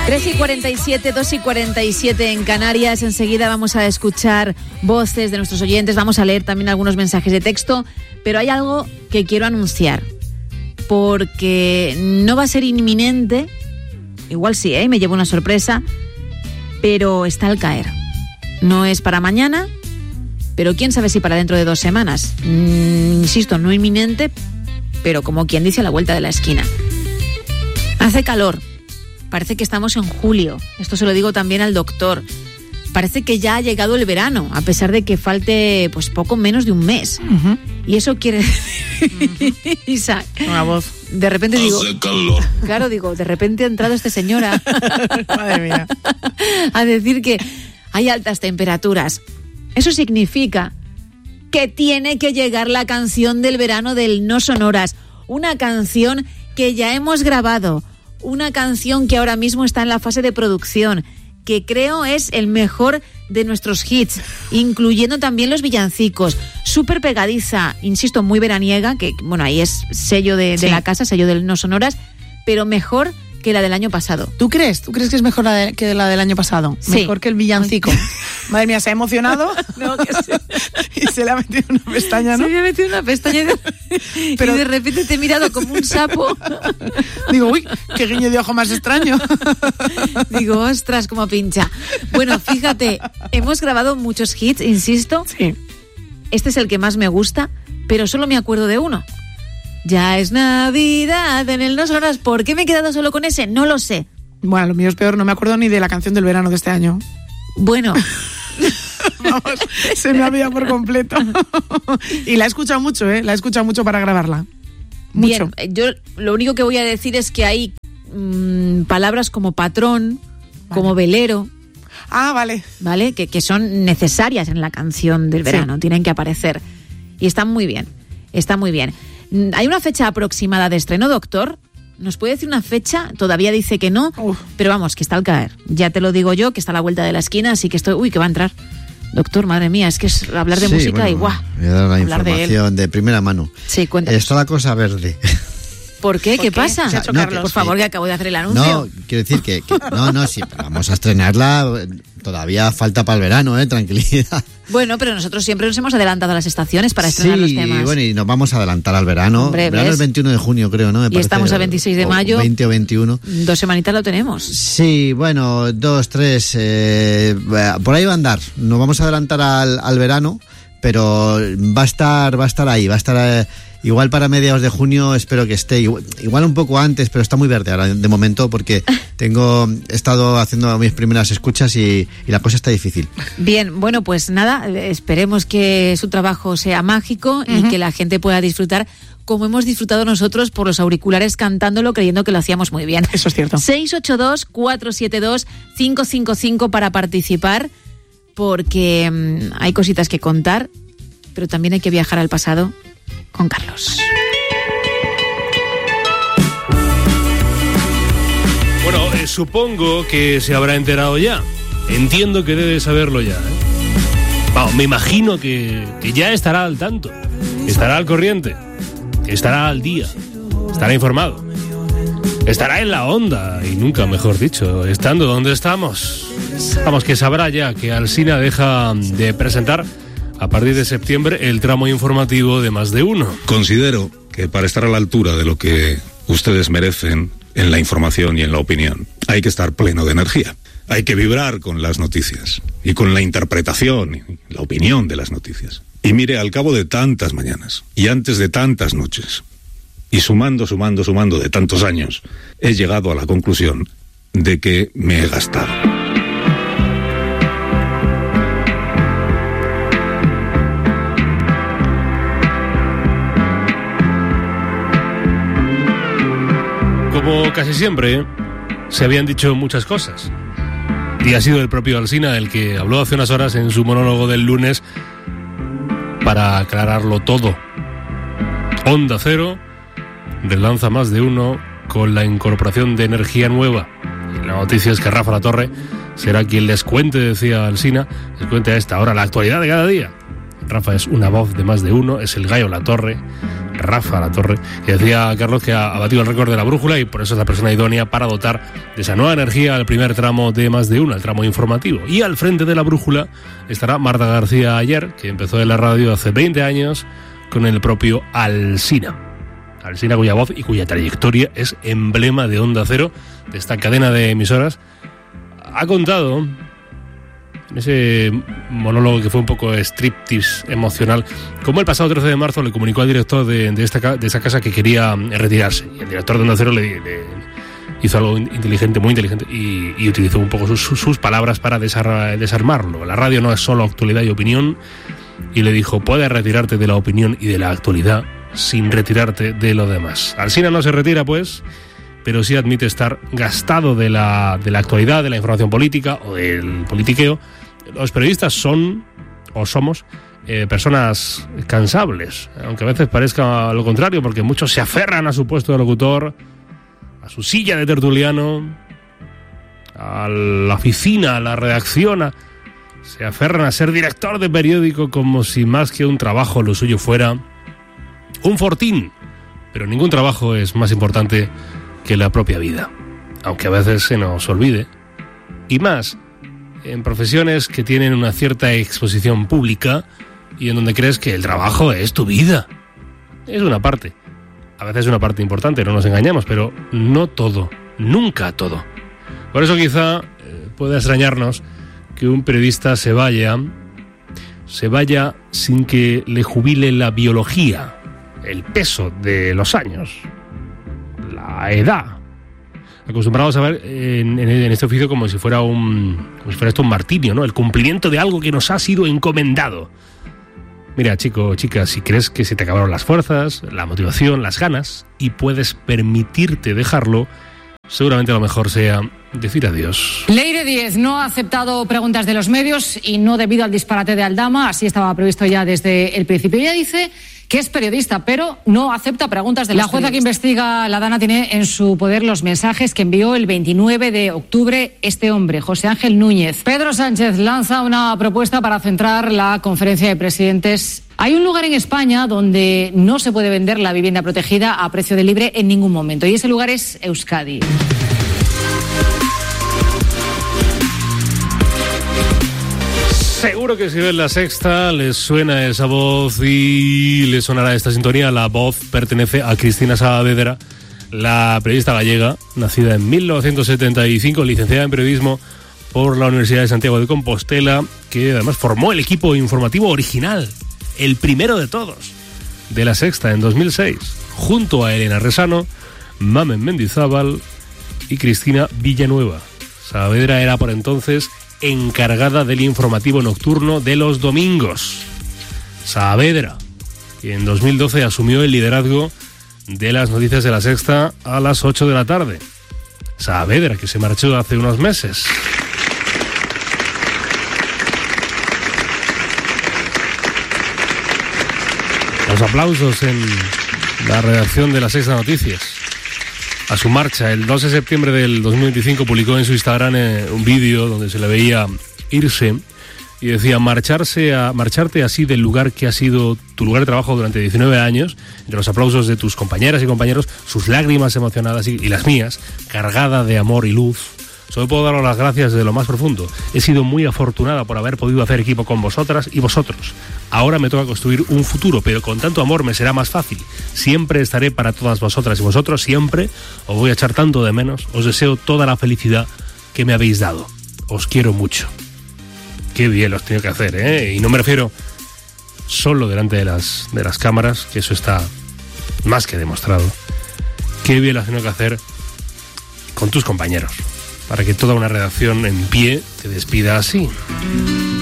3:47, 2:47 en Canarias. Enseguida vamos a escuchar voces de nuestros oyentes, vamos a leer también algunos mensajes de texto, pero hay algo que quiero anunciar, porque no va a ser inminente, igual sí, me llevo una sorpresa, pero está al caer. No es para mañana, pero quién sabe si para dentro de 2 semanas. Insisto, no inminente, pero como quien dice, a la vuelta de la esquina. Hace calor. Parece que estamos en julio. Esto se lo digo también al doctor. Parece que ya ha llegado el verano, a pesar de que falte pues poco menos de un mes. Uh-huh. Y eso quiere decir, Isaac, una voz. De repente digo, hace calor. Claro, digo, de repente ha entrado esta señora madre mía, a decir que hay altas temperaturas. Eso significa que tiene que llegar la canción del verano del No Sonoras, una canción que ya hemos grabado. Una canción que ahora mismo está en la fase de producción, que creo es el mejor de nuestros hits, incluyendo también los villancicos. Súper pegadiza, insisto, muy veraniega, que bueno, ahí es sello de la casa, sello del No Sonoras, pero mejor que la del año pasado. ¿Tú crees? ¿Tú crees que es mejor que la del año pasado? Sí. Mejor que el villancico. Madre mía, se ha emocionado. No, que sí. Y se le ha metido una pestaña, ¿no? Se me ha metido una pestaña pero y de repente te he mirado como un sapo. Digo, uy, qué guiño de ojo más extraño. Digo, ostras, como pincha. Bueno, fíjate, hemos grabado muchos hits, insisto. Sí. Este es el que más me gusta, pero solo me acuerdo de uno. Ya es Navidad en el No Sonoras. ¿Por qué me he quedado solo con ese? No lo sé. Bueno, lo mío es peor, no me acuerdo ni de la canción del verano de este año. Bueno. Vamos, se me ha olvidado por completo. Y la he escuchado mucho, la he escuchado mucho para grabarla. Mucho. Bien, yo lo único que voy a decir es que hay palabras como patrón, como velero. Ah, vale. ¿Vale? Que son necesarias en la canción del verano, sí. Tienen que aparecer. Y están muy bien, está muy bien. ¿Hay una fecha aproximada de estreno, doctor? ¿Nos puede decir una fecha? Todavía dice que no, pero vamos, que está al caer. Ya te lo digo yo, que está a la vuelta de la esquina, así que estoy... Uy, que va a entrar. Doctor, madre mía, es que es hablar de música bueno, y guau. Voy a dar la información de primera mano. Sí, cuéntanos. Está la cosa verde. ¿Por qué? ¿Qué pasa? ¿Qué ha hecho Carlos? Por favor, que acabo de hacer el anuncio. No, quiero decir que sí, vamos a estrenarla. Todavía falta para el verano, tranquilidad. Bueno, pero nosotros siempre nos hemos adelantado a las estaciones para estrenar los temas. Sí, bueno, y nos vamos a adelantar al verano. Hombre, el verano es el 21 de junio, creo, ¿no? Me parece, estamos a 26 de mayo. 20 o 21. 2 semanitas lo tenemos. Sí, bueno, 2, 3, por ahí va a andar. Nos vamos a adelantar al verano, pero va a estar ahí, va a estar... igual para mediados de junio espero que esté, igual un poco antes, pero está muy verde ahora de momento porque he estado haciendo mis primeras escuchas y la cosa está difícil. Bien, bueno, pues nada, esperemos que su trabajo sea mágico y que la gente pueda disfrutar como hemos disfrutado nosotros por los auriculares cantándolo, creyendo que lo hacíamos muy bien. Eso es cierto. 682-472-555 para participar, porque hay cositas que contar, pero también hay que viajar al pasado con Carlos. Bueno, supongo que se habrá enterado ya. Entiendo que debe saberlo ya. Vamos, me imagino que ya estará al tanto. Estará al corriente. Estará al día. Estará informado. Estará en la onda, y nunca mejor dicho, estando donde estamos. Vamos, que sabrá ya que Alsina deja de presentar a partir de septiembre el tramo informativo de Más de Uno. Considero que para estar a la altura de lo que ustedes merecen en la información y en la opinión, hay que estar pleno de energía. Hay que vibrar con las noticias y con la interpretación y la opinión de las noticias. Y mire, al cabo de tantas mañanas y antes de tantas noches, y sumando de tantos años, he llegado a la conclusión de que me he gastado. Como casi siempre, se habían dicho muchas cosas. Y ha sido el propio Alsina el que habló hace unas horas en su monólogo del lunes para aclararlo todo. Onda Cero relanza Más de Uno con la incorporación de energía nueva. Y la noticia es que Rafa Latorre será quien les cuente, decía Alsina, les cuente a esta hora la actualidad de cada día. Rafa es una voz de Más de Uno, es el gallo Latorre, Rafa Latorre, que decía Carlos que ha batido el récord de la brújula y por eso es la persona idónea para dotar de esa nueva energía al primer tramo de Más de Uno, el tramo informativo. Y al frente de la brújula estará Marta García Ayer, que empezó en la radio hace 20 años con el propio Alsina. Alsina, cuya voz y cuya trayectoria es emblema de Onda Cero, de esta cadena de emisoras. Ha contado en ese monólogo que fue un poco striptease emocional, como el pasado 13 de marzo le comunicó al director de esa casa que quería retirarse. Y el director de Onda Cero le hizo algo inteligente, muy inteligente, y utilizó un poco sus palabras para desarmarlo. La radio no es solo actualidad y opinión, y le dijo: puedes retirarte de la opinión y de la actualidad sin retirarte de lo demás. Alsina no se retira, pues, pero sí admite estar gastado de la actualidad, de la información política o del politiqueo. Los periodistas son, o somos, personas cansables, aunque a veces parezca lo contrario, porque muchos se aferran a su puesto de locutor, a su silla de tertuliano, a la oficina, a la redacción, se aferran a ser director de periódico como si más que un trabajo lo suyo fuera un fortín. Pero ningún trabajo es más importante que la propia vida, aunque a veces se nos olvide, y más en profesiones que tienen una cierta exposición pública y en donde crees que el trabajo es tu vida. Es una parte, a veces es una parte importante, no nos engañamos, pero no todo, nunca todo. Por eso quizá pueda extrañarnos que un periodista se vaya sin que le jubile la biología, el peso de los años, la edad. Acostumbrados a ver en este oficio como si fuera esto un martirio, ¿no? El cumplimiento de algo que nos ha sido encomendado. Mira, chico, chica, si crees que se te acabaron las fuerzas, la motivación, las ganas, y puedes permitirte dejarlo, seguramente lo mejor sea decir adiós. Leire Díez no ha aceptado preguntas de los medios y no debido al disparate de Aldama, así estaba previsto ya desde el principio. Ella dice que es periodista, pero no acepta preguntas de los periodistas. La jueza que investiga la Dana tiene en su poder los mensajes que envió el 29 de octubre este hombre, José Ángel Núñez. Pedro Sánchez lanza una propuesta para centrar la conferencia de presidentes. Hay un lugar en España donde no se puede vender la vivienda protegida a precio de libre en ningún momento, y ese lugar es Euskadi. Seguro que si ven La Sexta les suena esa voz y les sonará esta sintonía. La voz pertenece a Cristina Saavedra, la periodista gallega, nacida en 1975, licenciada en periodismo por la Universidad de Santiago de Compostela, que además formó el equipo informativo original, el primero de todos, de La Sexta en 2006, junto a Elena Resano, Mamen Mendizábal y Cristina Villanueva. Saavedra era por entonces encargada del informativo nocturno de los domingos. Saavedra, que en 2012 asumió el liderazgo de las noticias de La Sexta a las 8 de la tarde. Saavedra, que se marchó hace unos meses. Los aplausos en la redacción de La Sexta Noticias. A su marcha, el 2 de septiembre del 2025 publicó en su Instagram un vídeo donde se le veía irse y decía: marcharte así del lugar que ha sido tu lugar de trabajo durante 19 años, entre los aplausos de tus compañeras y compañeros, sus lágrimas emocionadas y las mías, cargada de amor y luz. Solo puedo daros las gracias de lo más profundo. He sido muy afortunada por haber podido hacer equipo con vosotras y vosotros. Ahora me toca construir un futuro, pero con tanto amor me será más fácil. Siempre estaré para todas vosotras y vosotros, siempre. Os voy a echar tanto de menos. Os deseo toda la felicidad que me habéis dado. Os quiero mucho. Qué bien lo has tenido que hacer, ¿eh? Y no me refiero solo delante de las cámaras, que eso está más que demostrado. Qué bien lo has tenido que hacer con tus compañeros, para que toda una redacción en pie te despida así.